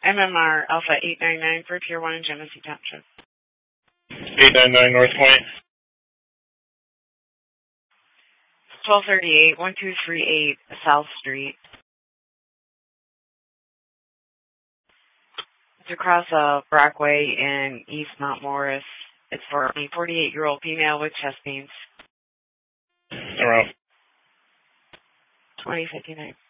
MMR Alpha 899 for Pier 1 in Genesee Township. 899 North Point. 1238, 1238 South Street. It's across Brockway in East Mount Morris. It's for a 48-year-old female with chest pains. Around 2059.